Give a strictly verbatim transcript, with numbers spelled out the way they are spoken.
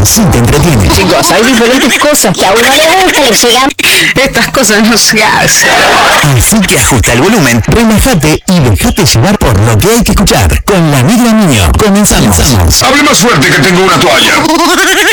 pero sí te entretiene. Chicos, hay diferentes cosas que a uno le gusta y llegan. Estas cosas no se hacen. Así que ajusta el volumen, relájate y dejate llevar por lo que hay que escuchar. Con La Negra Niño, comenzamos. Hable más fuerte que tengo una toalla.